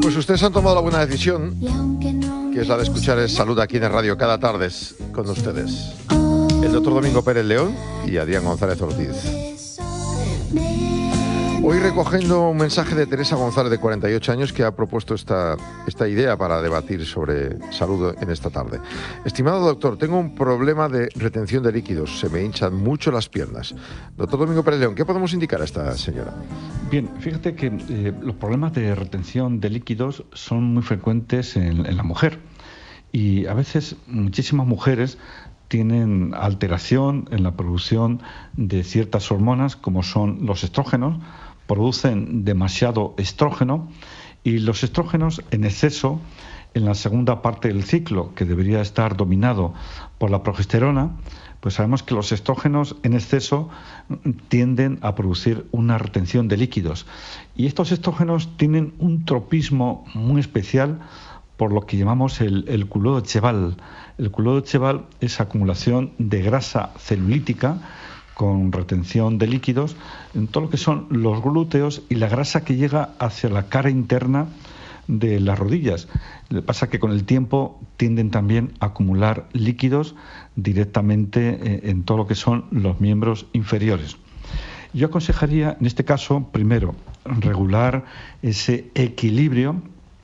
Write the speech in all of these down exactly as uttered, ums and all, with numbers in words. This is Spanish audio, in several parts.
Pues ustedes han tomado la buena decisión, que es la de escuchar Es Salud aquí en Radio cada tarde con ustedes. El doctor Domingo Pérez León y Adrián González Ortiz. Hoy recogiendo un mensaje de Teresa González, de cuarenta y ocho años, que ha propuesto esta, esta idea para debatir sobre salud en esta tarde. Estimado doctor, tengo un problema de retención de líquidos. Se me hinchan mucho las piernas. Doctor Domingo Pérez León, ¿qué podemos indicar a esta señora? Bien, fíjate que eh, los problemas de retención de líquidos son muy frecuentes en, en la mujer. Y a veces muchísimas mujeres tienen alteración en la producción de ciertas hormonas, como son los estrógenos. Producen demasiado estrógeno, y los estrógenos en exceso en la segunda parte del ciclo, que debería estar dominado por la progesterona, pues sabemos que los estrógenos en exceso tienden a producir una retención de líquidos. Y estos estrógenos tienen un tropismo muy especial por lo que llamamos el, el culot de Cheval. El culot de Cheval es acumulación de grasa celulítica con retención de líquidos en todo lo que son los glúteos y la grasa que llega hacia la cara interna de las rodillas. Le pasa que con el tiempo tienden también a acumular líquidos directamente en todo lo que son los miembros inferiores. Yo aconsejaría en este caso, primero, regular ese equilibrio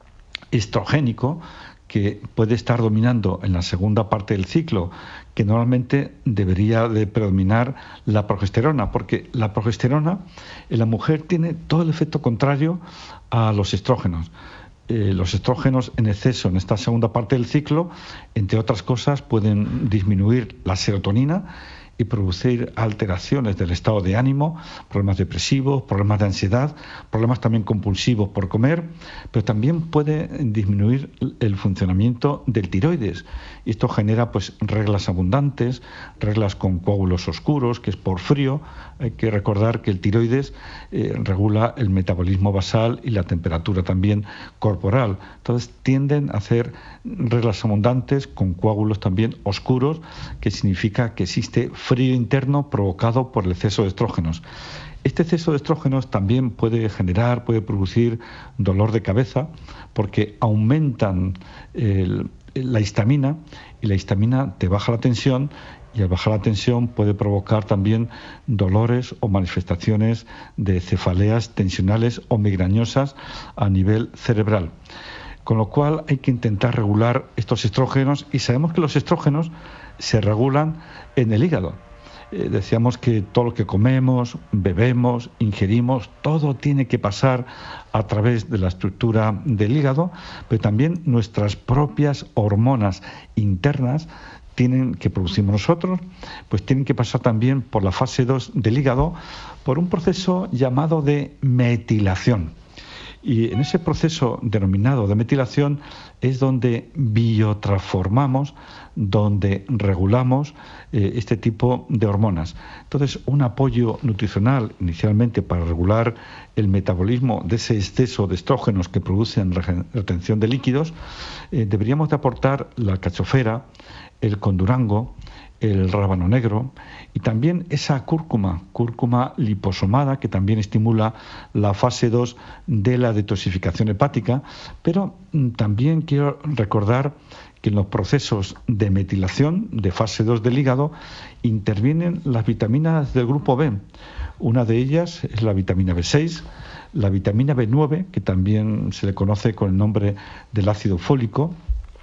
estrogénico que puede estar dominando en la segunda parte del ciclo, que normalmente debería de predominar la progesterona, porque la progesterona en la mujer tiene todo el efecto contrario a los estrógenos. Eh, los estrógenos en exceso en esta segunda parte del ciclo, entre otras cosas, pueden disminuir la serotonina y producir alteraciones del estado de ánimo, problemas depresivos, problemas de ansiedad, problemas también compulsivos por comer, pero también puede disminuir el funcionamiento del tiroides. Y esto genera pues reglas abundantes, reglas con coágulos oscuros, que es por frío. Hay que recordar que el tiroides eh, regula el metabolismo basal y la temperatura también corporal. Entonces tienden a hacer reglas abundantes con coágulos también oscuros, que significa que existe frío interno provocado por el exceso de estrógenos. Este exceso de estrógenos también puede generar, puede producir dolor de cabeza, porque aumentan el, la histamina, y la histamina te baja la tensión, y al bajar la tensión puede provocar también dolores o manifestaciones de cefaleas tensionales o migrañosas a nivel cerebral. Con lo cual hay que intentar regular estos estrógenos, y sabemos que los estrógenos se regulan en el hígado. Eh, decíamos que todo lo que comemos, bebemos, ingerimos, todo tiene que pasar a través de la estructura del hígado, pero también nuestras propias hormonas internas tienen que producimos nosotros, pues tienen que pasar también por la fase dos del hígado, por un proceso llamado de metilación. Y en ese proceso denominado de metilación es donde biotransformamos, donde regulamos eh, este tipo de hormonas. Entonces, un apoyo nutricional inicialmente para regular el metabolismo de ese exceso de estrógenos que producen retención de líquidos, eh, deberíamos de aportar la alcachofera, el condurango, el rábano negro, y también esa cúrcuma, cúrcuma liposomada, que también estimula la fase dos de la detoxificación hepática. Pero también quiero recordar que en los procesos de metilación de fase dos del hígado intervienen las vitaminas del grupo B. Una de ellas es la vitamina B seis, la vitamina B nueve, que también se le conoce con el nombre del ácido fólico,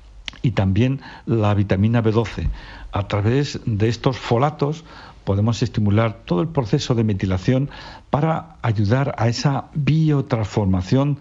y también la vitamina B doce. A través de estos folatos podemos estimular todo el proceso de metilación para ayudar a esa biotransformación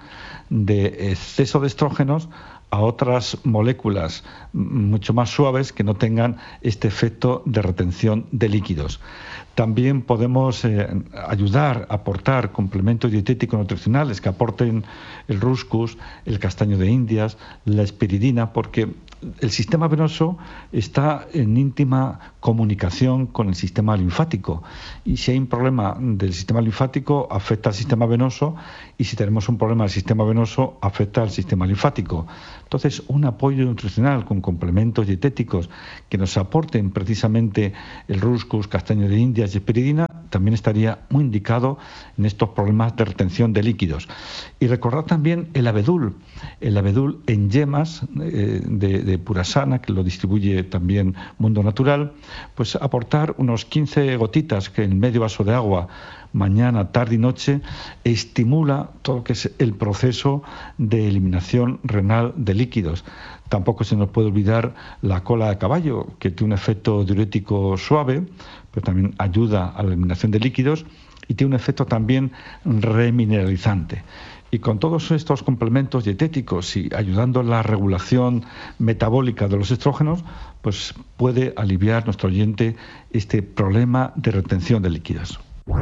de exceso de estrógenos a otras moléculas mucho más suaves que no tengan este efecto de retención de líquidos. También podemos eh, ayudar a aportar complementos dietéticos nutricionales que aporten el rúscus, el castaño de Indias, la espiridina, porque el sistema venoso está en íntima comunicación con el sistema linfático, y si hay un problema del sistema linfático afecta al sistema venoso, y si tenemos un problema del sistema venoso afecta al sistema linfático. Entonces, un apoyo nutricional con complementos dietéticos que nos aporten precisamente el ruscus, castaño de Indias y espiridina también estaría muy indicado en estos problemas de retención de líquidos. Y recordad también el abedul, el abedul en yemas eh, de, de Purasana, que lo distribuye también Mundo Natural, pues aportar unos quince gotitas que en medio vaso de agua mañana, tarde y noche estimula todo lo que es el proceso de eliminación renal de líquidos. Tampoco se nos puede olvidar la cola de caballo, que tiene un efecto diurético suave, pero también ayuda a la eliminación de líquidos y tiene un efecto también remineralizante. Y con todos estos complementos dietéticos y ayudando a la regulación metabólica de los estrógenos, pues puede aliviar nuestro oyente este problema de retención de líquidos.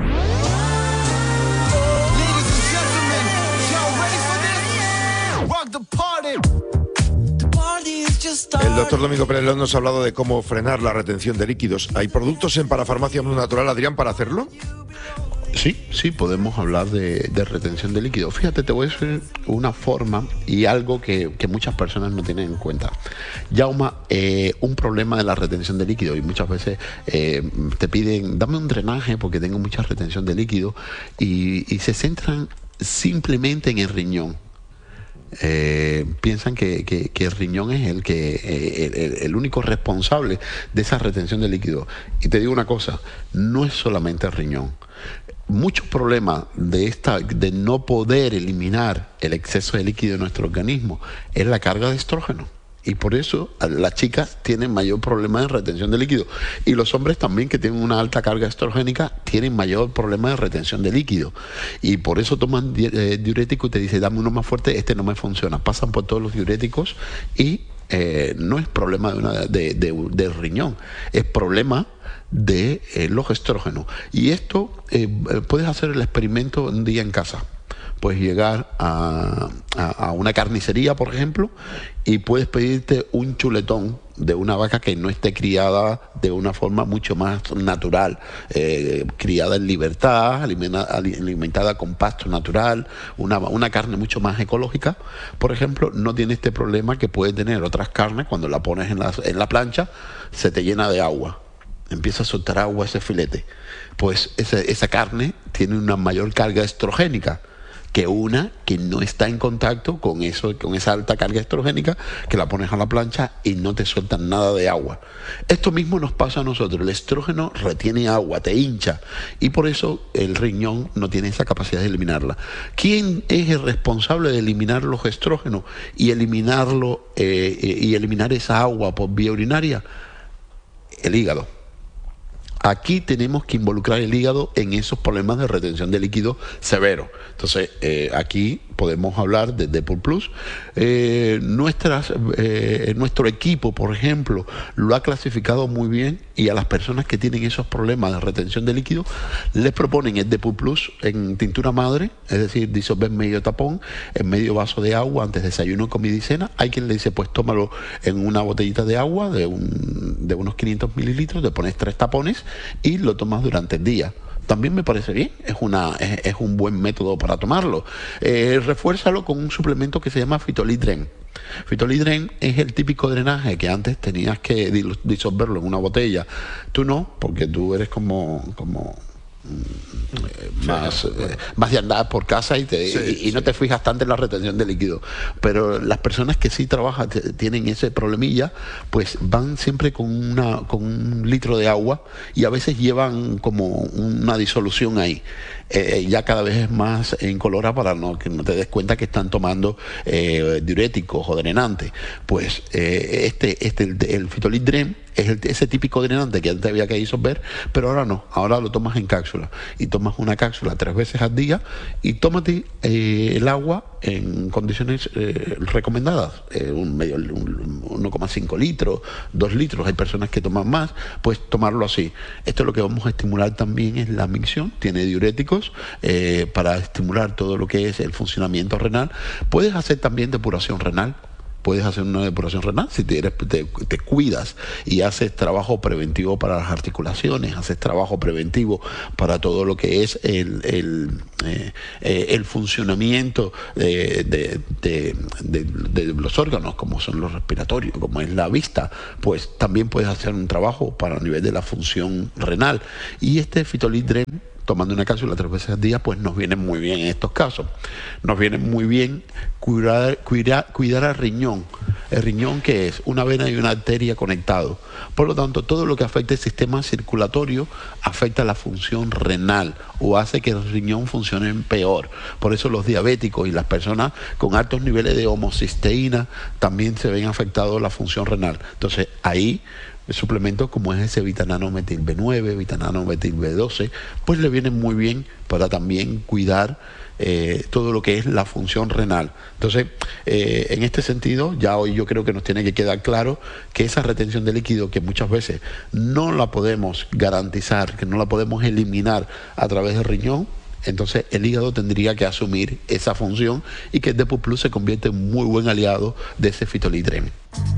El doctor Domingo Pérez León nos ha hablado de cómo frenar la retención de líquidos. ¿Hay productos en Parafarmacia Mundo Natural, Adrián, para hacerlo? Sí, sí, podemos hablar de, de retención de líquidos. Fíjate, te voy a decir una forma y algo que, que muchas personas no tienen en cuenta. Yauma, eh, un problema de la retención de líquidos, y muchas veces eh, te piden, dame un drenaje porque tengo mucha retención de líquidos, y, y se centran simplemente en el riñón. Eh, piensan que, que, que el riñón es el que eh, el, el único responsable de esa retención de líquido. Y te digo una cosa, no es solamente el riñón. Muchos problemas de esta de no poder eliminar el exceso de líquido de nuestro organismo es la carga de estrógeno. Y por eso las chicas tienen mayor problema de retención de líquido. Y los hombres también, que tienen una alta carga estrogénica, tienen mayor problema de retención de líquido. Y por eso toman eh, diurético y te dicen, dame uno más fuerte, este no me funciona. Pasan por todos los diuréticos y eh, no es problema de una, de, de, de riñón, es problema de eh, los estrógenos. Y esto eh, puedes hacer el experimento un día en casa. Puedes llegar a, a, a una carnicería, por ejemplo, y puedes pedirte un chuletón de una vaca que no esté criada de una forma mucho más natural, eh, criada en libertad, alimentada, alimentada con pasto natural, una, una carne mucho más ecológica. Por ejemplo, no tiene este problema que puede tener otras carnes. Cuando la pones en la, en la plancha, se te llena de agua, empieza a soltar agua ese filete. Pues esa, esa carne tiene una mayor carga estrogénica que una que no está en contacto con eso, con esa alta carga estrogénica, que la pones a la plancha y no te sueltan nada de agua. Esto mismo nos pasa a nosotros. El estrógeno retiene agua, te hincha, y por eso el riñón no tiene esa capacidad de eliminarla. ¿Quién es el responsable de eliminar los estrógenos y eliminarlo eh, y eliminar esa agua por vía urinaria? El hígado. Aquí tenemos que involucrar el hígado en esos problemas de retención de líquido severo. Entonces, eh, aquí podemos hablar de Depur Plus. Eh, nuestras, eh, nuestro equipo, por ejemplo, lo ha clasificado muy bien, y a las personas que tienen esos problemas de retención de líquido les proponen el Depur Plus en tintura madre, es decir, disolver medio tapón en medio vaso de agua antes de desayuno, comida y cena. Hay quien le dice, pues tómalo en una botellita de agua de, un, de unos quinientos mililitros, le pones tres tapones y lo tomas durante el día. También me parece bien, es, una, es, es un buen método para tomarlo. Eh, refuérzalo con un suplemento que se llama Fitolidren. Fitolidren es el típico drenaje que antes tenías que disolverlo en una botella. Tú no, porque tú eres como... como más, sí, eh, más de andar por casa y, te, sí, y, y sí. no te fijas tanto en la retención de líquido. Pero las personas que sí trabajan, tienen ese problemilla, pues van siempre con, una, con un litro de agua, y a veces llevan como una disolución ahí. Eh, ya cada vez es más incolora para no, que no te des cuenta que están tomando eh, diuréticos o drenantes. Pues eh, este, este el, el Fitolidren es el, ese típico drenante que antes había que disolver, pero ahora no, ahora lo tomas en cápsula, y tomas una cápsula tres veces al día, y tómate eh, el agua en condiciones eh, recomendadas, eh, un medio, un, uno coma cinco litros, dos litros. Hay personas que toman más, pues tomarlo así. Esto lo que vamos a estimular también es la micción, tiene diuréticos eh, para estimular todo lo que es el funcionamiento renal. Puedes hacer también depuración renal, puedes hacer una depuración renal si te, eres, te, te cuidas y haces trabajo preventivo para las articulaciones, haces trabajo preventivo para todo lo que es el, el, eh, eh, el funcionamiento de, de, de, de, de los órganos, como son los respiratorios, como es la vista, pues también puedes hacer un trabajo para el nivel de la función renal. Y este Phytolith-Dren, tomando una cápsula tres veces al día, pues nos viene muy bien en estos casos. Nos viene muy bien cuidar, cuidar, cuidar al riñón. El riñón, que es una vena y una arteria conectados. Por lo tanto, todo lo que afecta el sistema circulatorio afecta la función renal o hace que el riñón funcione peor. Por eso los diabéticos y las personas con altos niveles de homocisteína también se ven afectados la función renal. Entonces, ahí suplementos como es ese Vitanano Metil B nueve, Vitanano Metil B doce, pues le vienen muy bien para también cuidar eh, todo lo que es la función renal. Entonces, eh, en este sentido, ya hoy yo creo que nos tiene que quedar claro que esa retención de líquido, que muchas veces no la podemos garantizar, que no la podemos eliminar a través del riñón, entonces el hígado tendría que asumir esa función y que el Depur Plus se convierte en un muy buen aliado de ese Phytolith-Dren.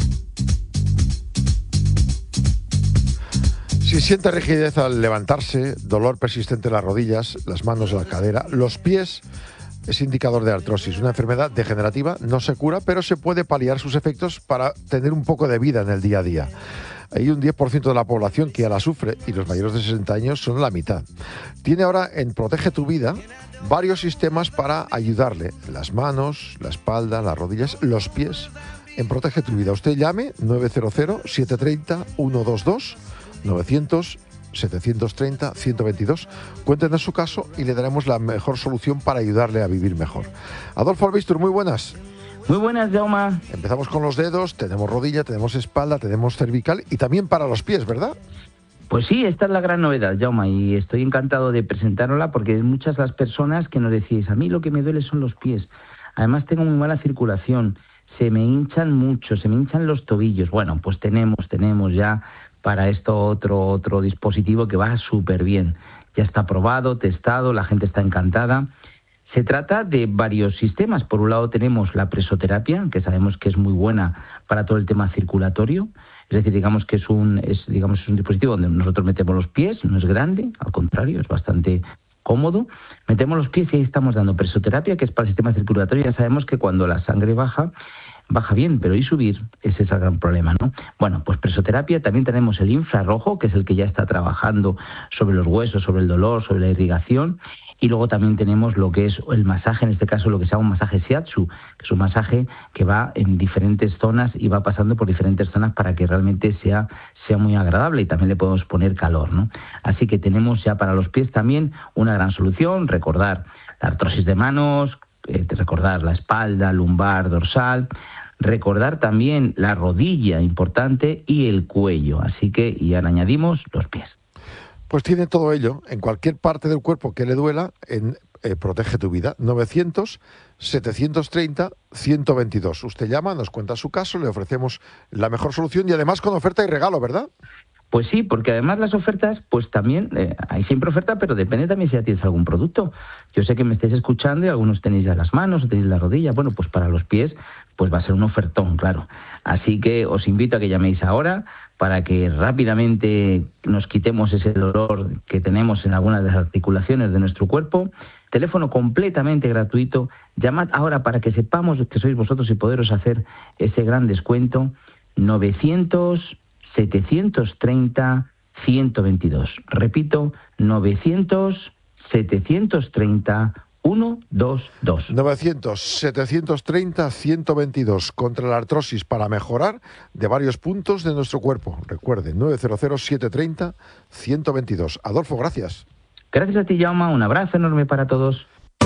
Si siente rigidez al levantarse, dolor persistente en las rodillas, las manos, la cadera, los pies, es indicador de artrosis. Una enfermedad degenerativa, no se cura, pero se puede paliar sus efectos para tener un poco de vida en el día a día. Hay un diez por ciento de la población que ya la sufre y los mayores de sesenta años son la mitad. Tiene ahora en Protege tu Vida varios sistemas para ayudarle. Las manos, la espalda, las rodillas, los pies. En Protege tu Vida. Usted llame nueve cero cero, siete tres cero, uno dos dos, novecientos, setecientos treinta, ciento veintidós. Cuéntenos su caso y le daremos la mejor solución para ayudarle a vivir mejor. Adolfo Albistur, muy buenas. Muy buenas, Jaume. Empezamos con los dedos, tenemos rodilla, tenemos espalda, tenemos cervical y también para los pies, ¿verdad? Pues sí, esta es la gran novedad, Jaume, y estoy encantado de presentárosla porque muchas las personas que nos decís, a mí lo que me duele son los pies. Además tengo muy mala circulación, se me hinchan mucho, se me hinchan los tobillos. Bueno, pues tenemos, tenemos ya para esto otro, otro dispositivo que va súper bien. Ya está probado, testado, la gente está encantada. Se trata de varios sistemas. Por un lado tenemos la presoterapia, que sabemos que es muy buena para todo el tema circulatorio. Es decir, digamos que es un, es, digamos, es un dispositivo donde nosotros metemos los pies, no es grande, al contrario, es bastante cómodo. Metemos los pies y ahí estamos dando presoterapia, que es para el sistema circulatorio. Ya sabemos que cuando la sangre baja, baja bien, pero ¿y subir? Ese es el gran problema, ¿no? Bueno, pues presoterapia, también tenemos el infrarrojo, que es el que ya está trabajando sobre los huesos, sobre el dolor, sobre la irrigación. Y luego también tenemos lo que es el masaje, en este caso lo que se llama un masaje shiatsu, que es un masaje que va en diferentes zonas y va pasando por diferentes zonas para que realmente sea, sea muy agradable y también le podemos poner calor, ¿no? Así que tenemos ya para los pies también una gran solución, recordar la artrosis de manos, eh, recordar la espalda, lumbar, dorsal, recordar también la rodilla, importante, y el cuello. Así que ya añadimos los pies. Pues tiene todo ello, en cualquier parte del cuerpo que le duela, en eh, Protege tu Vida, novecientos, setecientos treinta, ciento veintidós. Usted llama, nos cuenta su caso, le ofrecemos la mejor solución y además con oferta y regalo, ¿verdad? Pues sí, porque además las ofertas, pues también, eh, hay siempre oferta, pero depende también si ya tienes algún producto. Yo sé que me estáis escuchando y algunos tenéis ya las manos, o tenéis la rodilla. Bueno, pues para los pies, pues va a ser un ofertón, claro. Así que os invito a que llaméis ahora, para que rápidamente nos quitemos ese dolor que tenemos en algunas de las articulaciones de nuestro cuerpo. Teléfono completamente gratuito. Llamad ahora para que sepamos que sois vosotros y poderos hacer ese gran descuento. novecientos, setecientos treinta, ciento veintidós. Repito, novecientos, setecientos treinta, ciento veintidós. novecientos, setecientos treinta, ciento veintidós. Contra la artrosis para mejorar de varios puntos de nuestro cuerpo. Recuerden, nueve cero cero, siete tres cero, ciento veintidós. Adolfo, gracias. Gracias a ti, Jaume. Un abrazo enorme para todos.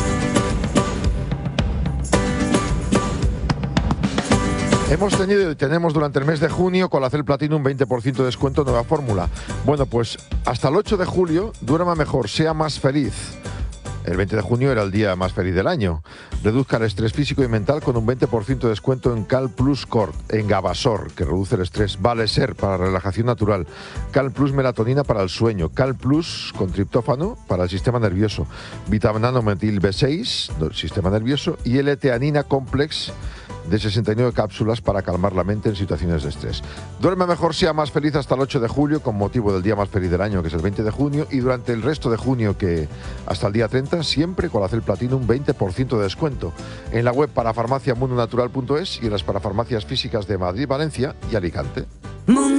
Hemos tenido y tenemos durante el mes de junio Colacel Platinum un veinte por ciento de descuento, nueva fórmula. Bueno, pues hasta el ocho de julio, duerma mejor, sea más feliz. El veinte de junio era el día más feliz del año. Reduzca el estrés físico y mental con un veinte por ciento de descuento en Cal Plus Cord, en Gabasor, que reduce el estrés, Valeser para la relajación natural, Cal Plus Melatonina para el sueño, Cal Plus con triptófano para el sistema nervioso, Vitamina Metil B seis, sistema nervioso, y L-teanina Complex, de sesenta y nueve cápsulas para calmar la mente en situaciones de estrés. Duerme mejor, sea más feliz hasta el ocho de julio, con motivo del día más feliz del año, que es el veinte de junio, y durante el resto de junio, que hasta el día treinta, siempre con Colacel Platino un veinte por ciento de descuento. En la web parafarmacia mundo natural punto es y en las parafarmacias físicas de Madrid, Valencia y Alicante.